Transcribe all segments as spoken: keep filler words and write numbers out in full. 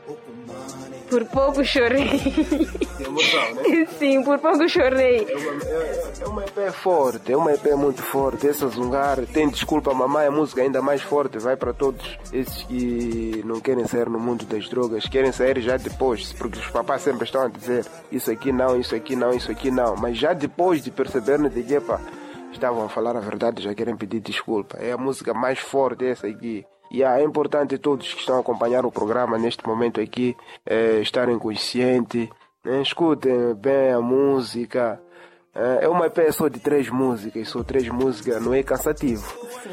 Por pouco chorei. De emoção, né? Sim, por pouco chorei. É uma, é, é uma E P forte, é uma E P muito forte. Essa Zungar tem Desculpa Mamãe, a música ainda mais forte, vai para todos esses que não querem sair no mundo das drogas, querem sair já depois, porque os papás sempre estão a dizer isso aqui não, isso aqui não, isso aqui não, mas já depois de perceberem de que, epa, estavam a falar a verdade, já querem pedir desculpa. É a música mais forte essa aqui. E yeah, é importante todos que estão a acompanhar o programa neste momento aqui é, estarem conscientes, né? Escutem bem a música. É uma E P só de três músicas, só três músicas, não é cansativo.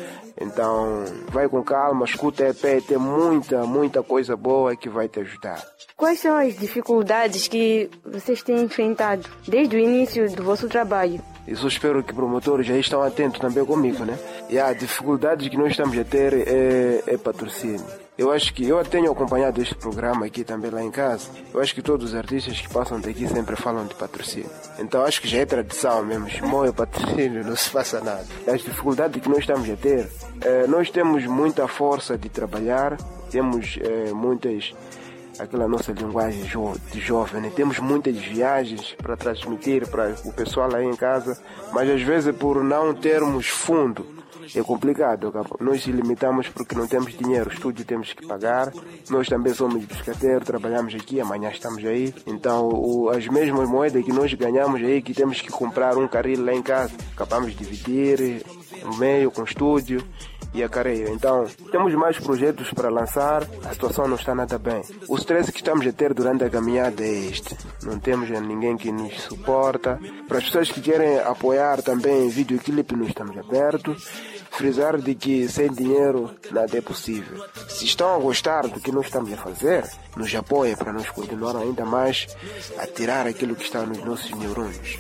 Então, vai com calma, escuta a E P, tem muita, muita coisa boa que vai te ajudar. Quais são as dificuldades que vocês têm enfrentado desde o início do vosso trabalho? Isso espero que promotores já estão atentos também comigo, né? E a dificuldade que nós estamos a ter é, é patrocínio. Eu acho que eu tenho acompanhado este programa aqui também lá em casa. Eu acho que todos os artistas que passam daqui sempre falam de patrocínio. Então acho que já é tradição mesmo. Chamou é patrocínio, não se passa nada. As dificuldades que nós estamos a ter, é, nós temos muita força de trabalhar, temos é, muitas... aquela nossa linguagem jo- de jovem, né? Temos muitas viagens para transmitir para o pessoal lá em casa, mas às vezes por não termos fundo é complicado. Nós se limitamos porque não temos dinheiro, o estúdio temos que pagar, nós também somos biscateiros, trabalhamos aqui, amanhã estamos aí, então o, as mesmas moedas que nós ganhamos aí, que temos que comprar um carril lá em casa, acabamos de dividir no meio com o estúdio e a carreira. Então, temos mais projetos para lançar, a situação não está nada bem. O stress que estamos a ter durante a caminhada é este. Não temos ninguém que nos suporta. Para as pessoas que querem apoiar também videoclipe, nós estamos abertos. Frisar de que sem dinheiro nada é possível. Se estão a gostar do que nós estamos a fazer, nos apoiem para nós continuar ainda mais a tirar aquilo que está nos nossos neurônios.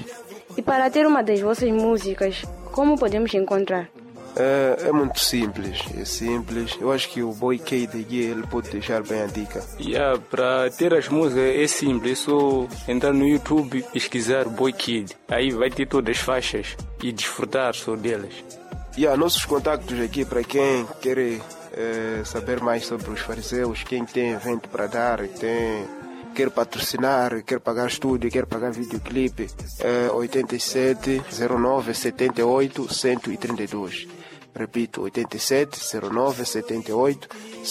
E para ter uma das vossas músicas, como podemos encontrar? É, é muito simples, é simples. Eu acho que o Boy K daqui ele pode deixar bem a dica. Yeah, para ter as músicas é simples, é só entrar no YouTube e pesquisar Boy Kid. Aí vai ter todas as faixas e desfrutar só delas. E yeah, nossos contactos aqui para quem quer é, saber mais sobre os fariseus, quem tem evento para dar, tem, quer patrocinar, quer pagar estúdio, quer pagar videoclipe, é oito sete zero nove sete oito um três dois. Repito, oito sete zero nove sete oito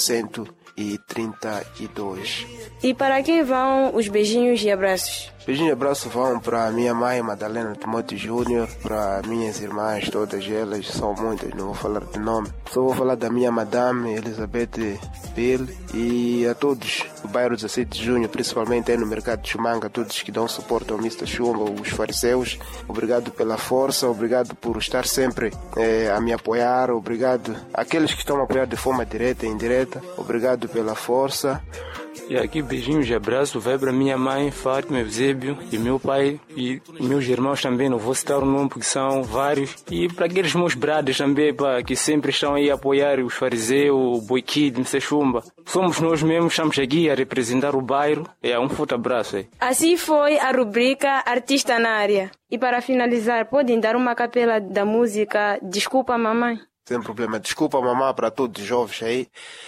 um três dois. E para quem vão os beijinhos e abraços? Beijinho e abraço vão para minha mãe, Madalena Timóteo Júnior, para minhas irmãs, todas elas, são muitas, não vou falar de nome. Só vou falar da minha madame, Elizabeth Bill, e a todos do bairro dezessete de junho, principalmente aí no mercado de Chumanga, todos que dão suporte ao mister Chumba, os fariseus. Obrigado pela força, obrigado por estar sempre eh, a me apoiar, obrigado àqueles que estão a apoiar de forma direta e indireta, obrigado pela força. E aqui beijinhos e abraço vai para minha mãe, Fátima Eusébio, e meu pai e meus irmãos também, não vou citar o nome porque são vários. E para aqueles meus bradas também, pá, que sempre estão aí a apoiar os fariseus, o Boy Kid, mister Chumba. Somos nós mesmos, estamos aqui a representar o bairro. É um forte abraço aí. Assim foi a rubrica Artista na Área. E para finalizar, podem dar uma capela da música Desculpa Mamãe? Sem problema, desculpa mamãe para todos os jovens aí.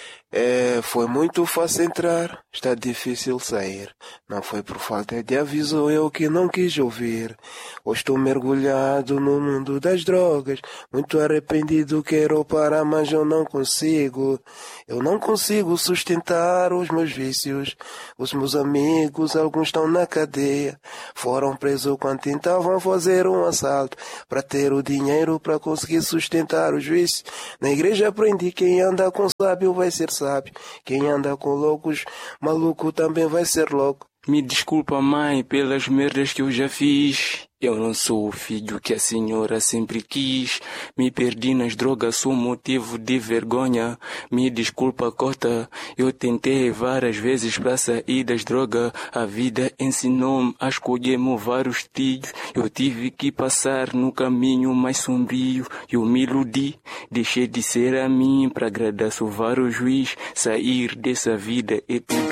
É, foi muito fácil entrar, está difícil sair. Não foi por falta de aviso, eu que não quis ouvir. Hoje estou mergulhado no mundo das drogas, muito arrependido, quero parar, mas eu não consigo. Eu não consigo sustentar os meus vícios. Os meus amigos, alguns estão na cadeia, foram presos quando tentavam fazer um assalto, para ter o dinheiro para conseguir sustentar os vícios. Na igreja aprendi, quem anda com sábio vai ser sábio. Sabe? Quem anda com loucos, maluco também vai ser louco. Me desculpa, mãe, pelas merdas que eu já fiz. Eu não sou o filho que a senhora sempre quis. Me perdi nas drogas, sou motivo de vergonha. Me desculpa, cota. Eu tentei várias vezes pra sair das drogas. A vida ensinou-me a escolher vários tios. Eu tive que passar no caminho mais sombrio. Eu me iludi, deixei de ser a mim pra agradar só vários juiz. Sair dessa vida é tudo